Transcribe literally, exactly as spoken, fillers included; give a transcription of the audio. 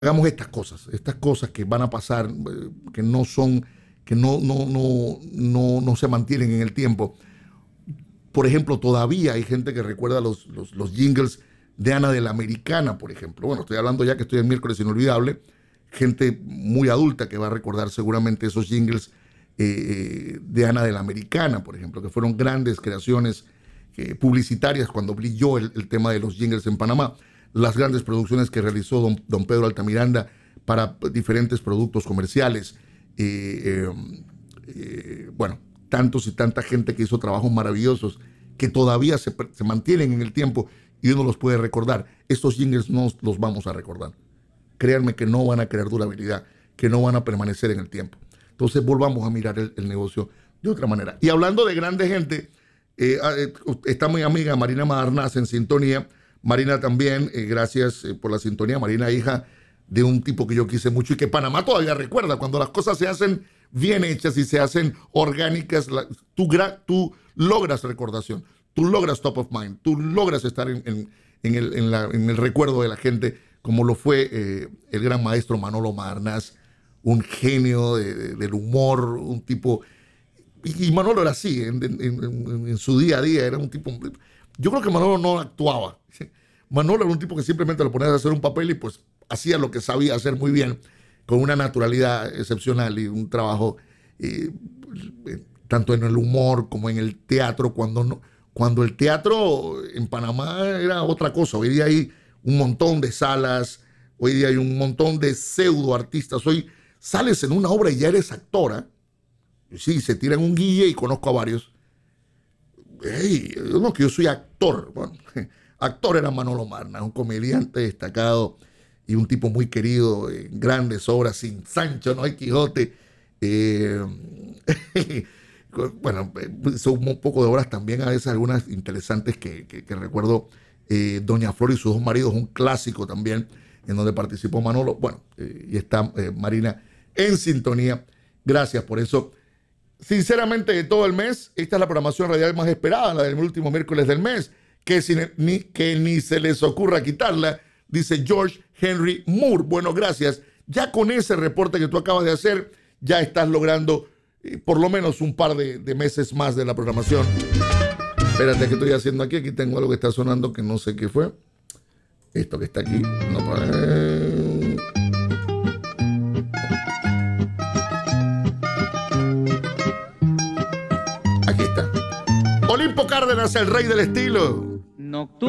hagamos estas cosas, estas cosas que van a pasar, eh, que no son, que no, no, no, no, no se mantienen en el tiempo. Por ejemplo, todavía hay gente que recuerda los, los, los jingles de Ana de la Americana, por ejemplo. Bueno, estoy hablando ya que estoy en Miércoles Inolvidable. Gente muy adulta que va a recordar seguramente esos jingles eh, de Ana de la Americana, por ejemplo, que fueron grandes creaciones eh, publicitarias cuando brilló el, el tema de los jingles en Panamá. Las grandes producciones que realizó don, don Pedro Altamiranda para diferentes productos comerciales. Eh, eh, eh, bueno, tantos y tanta gente que hizo trabajos maravillosos que todavía se, se mantienen en el tiempo y uno los puede recordar. Estos jingles no los vamos a recordar. Créanme que no van a crear durabilidad, que no van a permanecer en el tiempo. Entonces volvamos a mirar el, el negocio de otra manera. Y hablando de grande gente, eh, eh, está mi amiga Marina Madarnaz en sintonía. Marina también, eh, gracias eh, por la sintonía. Marina, hija de un tipo que yo quise mucho y que Panamá todavía recuerda. Cuando las cosas se hacen bien hechas y se hacen orgánicas, la, tú, tú logras recordación, tú logras top of mind, tú logras estar en, en, en, el, en, la, en el recuerdo de la gente, como lo fue eh, el gran maestro Manolo Madarnaz, un genio de, de, del humor, un tipo... Y, y Manolo era así, en, en, en, en su día a día, era un tipo... Yo creo que Manolo no actuaba. Manolo era un tipo que simplemente lo ponías a hacer un papel y pues hacía lo que sabía hacer muy bien, con una naturalidad excepcional y un trabajo eh, tanto en el humor como en el teatro, cuando, no, cuando el teatro en Panamá era otra cosa. Hoy día hay un montón de salas, hoy día hay un montón de pseudo artistas. Hoy sales en una obra y ya eres actora. Sí, se tiran un guille y conozco a varios. Hey, no, que yo soy actor. Bueno, actor era Manolo Madarnaz, un comediante destacado y un tipo muy querido en grandes obras. Sin Sancho no hay Quijote. Eh, bueno, son un poco de obras también, a veces algunas interesantes que, que, que recuerdo. Eh, Doña Flor y sus dos maridos, un clásico también, en donde participó Manolo. Bueno, eh, y está eh, Marina en sintonía. Gracias por eso. Sinceramente, de todo el mes, esta es la programación radial más esperada, la del último miércoles del mes, que, sin, ni, que ni se les ocurra quitarla, dice George Henry Moore. Bueno, gracias. Ya con ese reporte que tú acabas de hacer, ya estás logrando eh, por lo menos un par de, de meses más de la programación. Espérate, ¿qué estoy haciendo aquí? Aquí tengo algo que está sonando que no sé qué fue. Esto que está aquí. No, eh... Aquí está. Olimpo Cárdenas, el rey del estilo. Nocturno.